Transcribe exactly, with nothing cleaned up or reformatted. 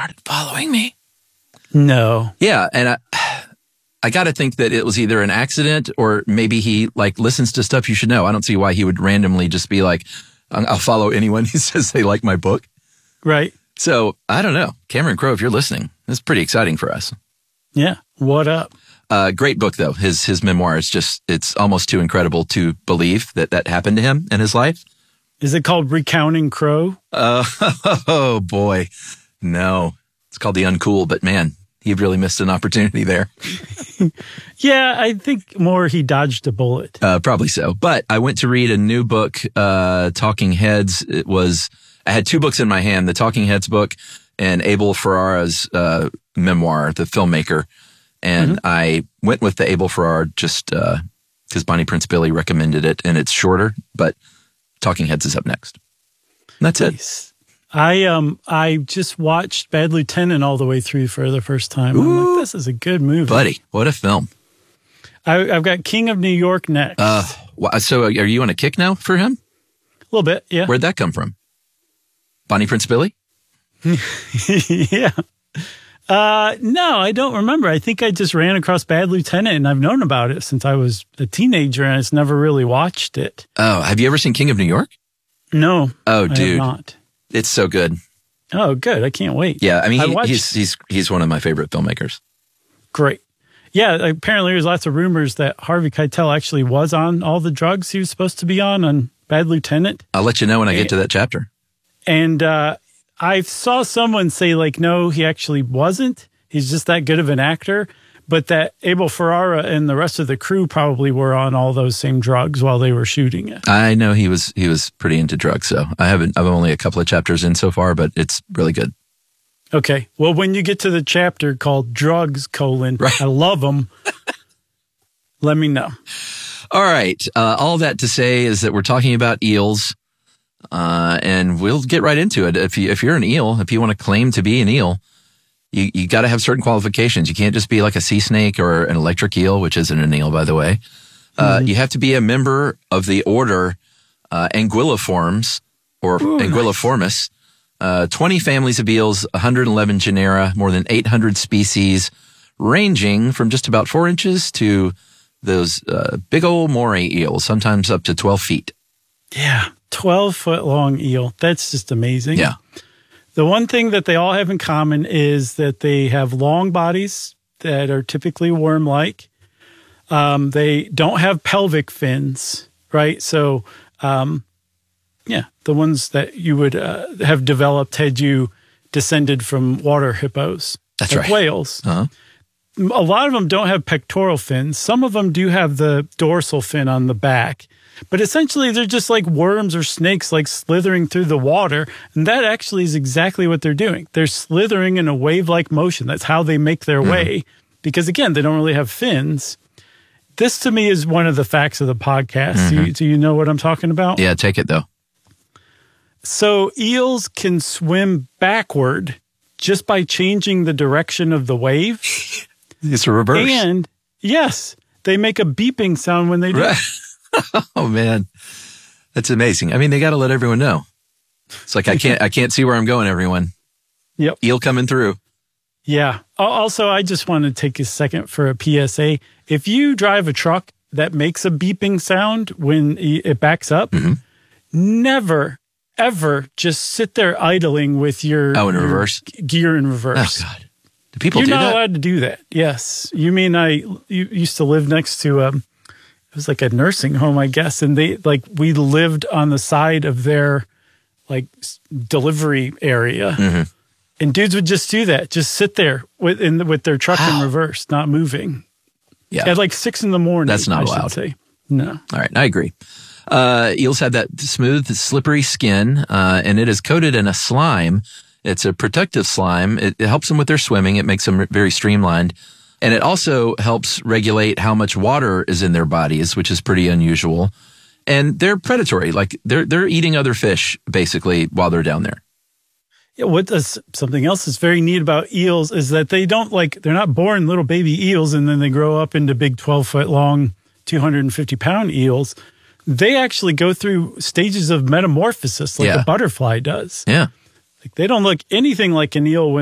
started following me. No. Yeah, and I, I got to think that it was either an accident or maybe he like listens to stuff you should know. I don't see why he would randomly just be like, I'll follow anyone who says they like my book. Right. So I don't know. Cameron Crowe, if you're listening, this is pretty exciting for us. Yeah. What up? Uh, great book, though. His his memoir is just, it's almost too incredible to believe that that happened to him in his life. Is it called Recounting Crowe? Uh, oh, boy. No. It's called The Uncool, but man, he really missed an opportunity there. Yeah, I think more he dodged a bullet. Uh, probably so. But I went to read a new book, uh, Talking Heads. It was, I had two books in my hand, the Talking Heads book and Abel Ferrara's uh, memoir, the filmmaker. And mm-hmm. I went with the Abel Ferrara just because uh, Bonnie Prince Billy recommended it, and it's shorter, but Talking Heads is up next. And that's nice. it. I um I just watched Bad Lieutenant all the way through for the first time. Ooh, I'm like, this is a good movie. Buddy, what a film. I, I've got King of New York next. Uh, so are you on a kick now for him? A little bit, yeah. Where'd that come from? Bonnie Prince Billy? Yeah. Uh, no, I don't remember. I think I just ran across Bad Lieutenant, and I've known about it since I was a teenager, and I just never really watched it. Oh, have you ever seen King of New York? No. Oh, I dude. have not. It's so good. Oh, good. I can't wait. Yeah, I mean, I he, watched... he's he's he's one of my favorite filmmakers. Great. Yeah, apparently there's lots of rumors that Harvey Keitel actually was on all the drugs he was supposed to be on on Bad Lieutenant. I'll let you know when I get to that chapter. And uh, I saw someone say, like, no, he actually wasn't. He's just that good of an actor. But that Abel Ferrara and the rest of the crew probably were on all those same drugs while they were shooting it. I know he was he was pretty into drugs, so I haven't. I'm only a couple of chapters in so far, but it's really good. Okay. Well, when you get to the chapter called Drugs, colon, right. I love them, let me know. All right. Uh, all that to say is that we're talking about eels, uh, and we'll get right into it. If, you, if you're an eel, if you want to claim to be an eel, you, you got to have certain qualifications. You can't just be like a sea snake or an electric eel, which isn't an eel, by the way. Uh, mm-hmm. You have to be a member of the order uh, Anguilliformes or Ooh, Anguilliformis. Nice. Uh, twenty families of eels, one hundred eleven genera, more than eight hundred species, ranging from just about four inches to those uh, big old moray eels, sometimes up to twelve feet. Yeah, twelve foot long eel. That's just amazing. Yeah. The one thing that they all have in common is that they have long bodies that are typically worm-like. Um, they don't have pelvic fins, right? So, um, yeah, the ones that you would uh, have developed had you descended from water hippos. That's like right. Whales. Uh-huh. A lot of them don't have pectoral fins. Some of them do have the dorsal fin on the back. But essentially, they're just like worms or snakes, like slithering through the water. And that actually is exactly what they're doing. They're slithering in a wave-like motion. That's how they make their mm-hmm. way. Because, again, they don't really have fins. This, to me, is one of the facts of the podcast. Mm-hmm. Do, you, do you know what I'm talking about? Yeah, take it, though. So eels can swim backward just by changing the direction of the wave. It's a reverse. And, yes, they make a beeping sound when they do it. Oh, man. That's amazing. I mean, they got to let everyone know. It's like, I can't I can't see where I'm going, everyone. Yep. Eel coming through. Yeah. Also, I just want to take a second for a P S A. If you drive a truck that makes a beeping sound when it backs up, mm-hmm. never, ever just sit there idling with your, oh, in your reverse? gear in reverse. Oh, God. Do people You're do that? You're not allowed to do that. Yes. You mean I you used to live next to, um, it was like a nursing home, I guess. And they, like, we lived on the side of their, like, delivery area. Mm-hmm. And dudes would just do that. Just sit there with in, with their truck wow. in reverse, not moving. Yeah. At like six in the morning. That's not I allowed. Should say. No. All right. I agree. Uh, eels have that smooth, slippery skin, uh, and it is coated in a slime. It's a protective slime. It, it helps them with their swimming. It makes them very streamlined. And it also helps regulate how much water is in their bodies, which is pretty unusual. And they're predatory. Like they're, they're eating other fish basically while they're down there. Yeah. What does something else that's very neat about eels is that they don't like, they're not born little baby eels and then they grow up into big twelve foot long, two hundred fifty pound eels. They actually go through stages of metamorphosis like yeah. a butterfly does. Yeah. Like they don't look anything like an eel when